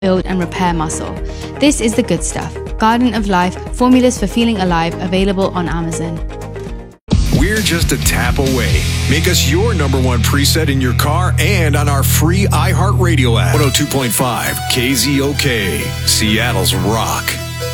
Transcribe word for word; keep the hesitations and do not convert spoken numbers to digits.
build and repair muscle. This is the good stuff. Garden of Life, formulas for feeling alive, available on Amazon. We're just a tap away. Make us your number one preset in your car and on our free iHeartRadio app. one oh two point five K Z O K, Seattle's rock.